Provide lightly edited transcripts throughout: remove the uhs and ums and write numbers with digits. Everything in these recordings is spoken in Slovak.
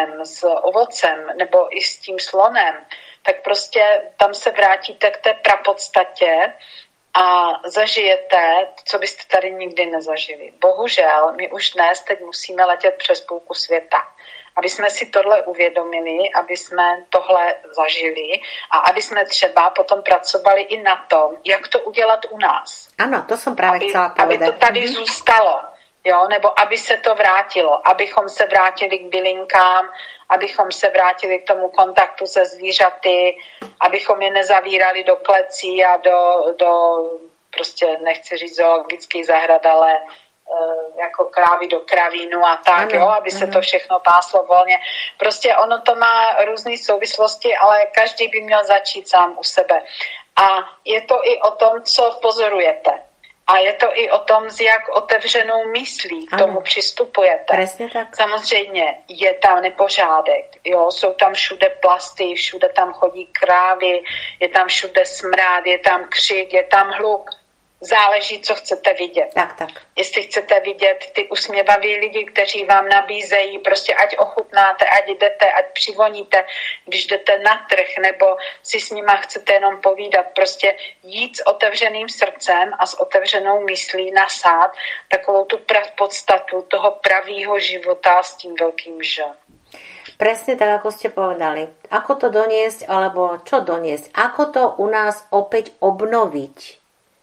stromem, s ovocem nebo i s tím slonem, tak prostě tam se vrátíte k té prapodstatě a zažijete, co byste tady nikdy nezažili. Bohužel, my už dnes teď musíme letět přes půlku světa. Aby jsme si tohle uvědomili, aby jsme tohle zažili a aby jsme třeba potom pracovali i na tom, jak to udělat u nás. Ano, to jsem právě chtěla povedať. Aby to tady zůstalo, jo? Nebo aby se to vrátilo, abychom se vrátili k bylinkám, abychom se vrátili k tomu kontaktu se zvířaty, abychom je nezavírali do klecí a do prostě nechci říct zoologických zahrad, ale jako krávy do kravínu a tak, ano, jo, aby se to všechno páslo volně. Prostě ono to má různé souvislosti, ale každý by měl začít sám u sebe. A je to i o tom, co pozorujete. A je to i o tom, s jak otevřenou myslí k tomu přistupujete. Presne tak. Samozřejmě je tam nepořádek, jo, jsou tam všude plasty, všude tam chodí krávy, je tam všude smrád, je tam křik, je tam hluk. Záleží, co chcete vidět. Tak. Jestli chcete vidět ty usměvaví lidi, kteří vám nabízejí, prostě ať ochutnáte, ať jdete, ať přivoníte, když jdete na trh, nebo si s nima chcete jenom povídat, prostě jít s otevřeným srdcem a s otevřenou myslí nasát takovou tu podstatu toho pravýho života s tím velkým Ž. Presne tak, ako ste povedali. Ako to doniesť, alebo čo doniesť? Ako to u nás opäť obnoviť?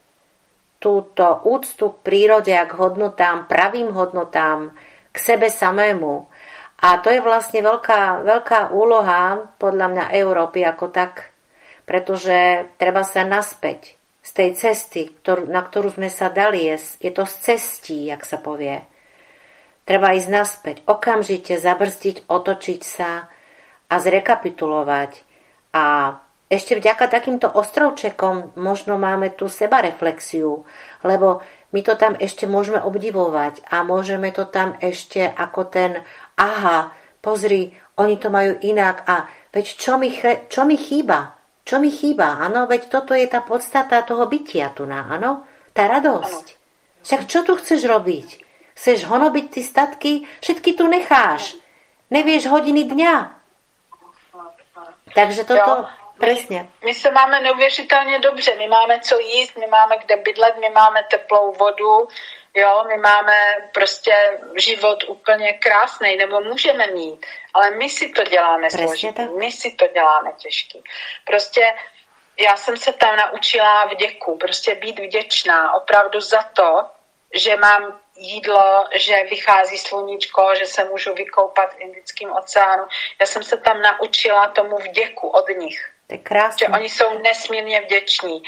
Túto úctu k prírode a k hodnotám, pravým hodnotám, k sebe samému. A to je vlastne veľká úloha podľa mňa Európy ako tak, pretože treba sa naspäť z tej cesty, na ktorú sme sa dali. Je to z cestí, jak sa povie. Treba ísť naspäť, okamžite zabrzdiť, otočiť sa a zrekapitulovať. A ešte vďaka takýmto ostrovčekom možno máme tú sebareflexiu, lebo my to tam ešte môžeme obdivovať a môžeme to tam ešte ako ten aha, pozri, oni to majú inak a veď čo mi chýba? Čo mi chýba? Áno, veď toto je tá podstata toho bytia tu na, áno? Tá radosť. Však čo tu chceš robiť? Chceš honobiť ty statky? Všetky tu necháš. Nevieš hodiny dňa. Takže toto... Presně. My se máme neuvěřitelně dobře, my máme co jíst, my máme kde bydlet, my máme teplou vodu, jo, my máme prostě život úplně krásný, nebo můžeme mít, ale my si to děláme složitý, my si to děláme těžký. Prostě já jsem se tam naučila vděku, prostě být vděčná opravdu za to, že mám jídlo, že vychází sluníčko, že se můžu vykoupat v Indickém oceánu. Já jsem se tam naučila tomu vděku od nich. Že oni jsou nesmírně vděční.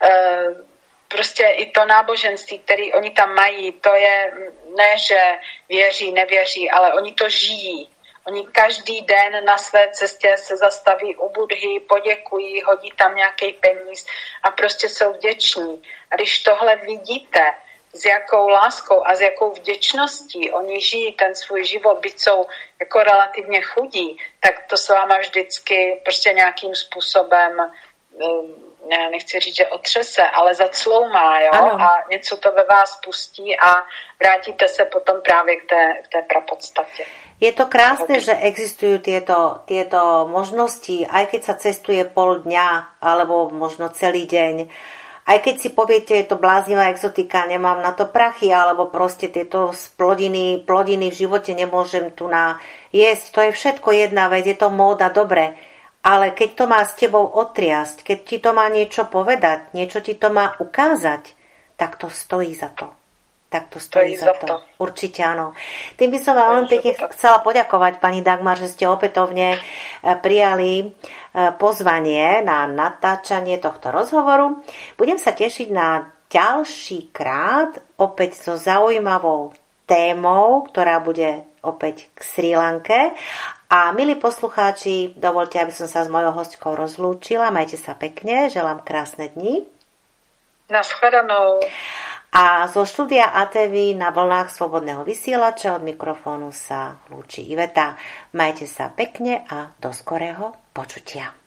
Prostě i to náboženství, které oni tam mají, to je ne, že věří, nevěří, ale oni to žijí. Oni každý den na své cestě se zastaví u Budhy, poděkují, hodí tam nějaký peníz a prostě jsou vděční. A když tohle vidíte, s jakou láskou a s jakou vděčností oni žijí ten svůj život, byť jsou jako relativně chudí, tak to s váma vždycky prostě nějakým způsobem, nechci říct, že otřese, ale zacloumá, jo? A něco to ve vás pustí a vrátíte se potom právě k té prapodstatě. Je to krásne, že existujú tieto možnosti, aj keď sa cestuje pol dňa alebo možno celý deň. Aj keď si poviete, je to bláznivá exotika, nemám na to prachy, alebo proste tieto plodiny v živote nemôžem tu jesť. To je všetko jedna vec, je to móda, dobre. Ale keď to má s tebou otriasť, keď ti to má niečo povedať, niečo ti to má ukázať, tak to stojí za to. Tak to stojí za to. Určite áno. Tým by som vám veľmi pekne chcela poďakovať, pani Dagmar, že ste opätovne prijali pozvanie na natáčanie tohto rozhovoru. Budem sa tešiť na ďalší krát opäť so zaujímavou témou, ktorá bude opäť k Srí Lanke. A milí poslucháči, dovolte, aby som sa s mojou hostkou rozlúčila. Majte sa pekne, želám krásne dni. Naschledanou. A zo štúdia ATV na vlnách Slobodného vysielača od mikrofónu sa lúči Iveta. Majte sa pekne a do skorého počutia.